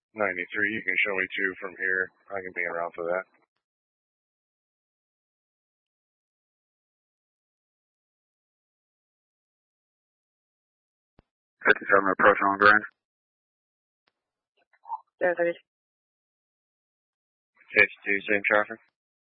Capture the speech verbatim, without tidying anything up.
ninety-three, you can show me two from here. I can be around for that. fifty-seven approaching on Grand. zero thirty. fifty-two, same traffic.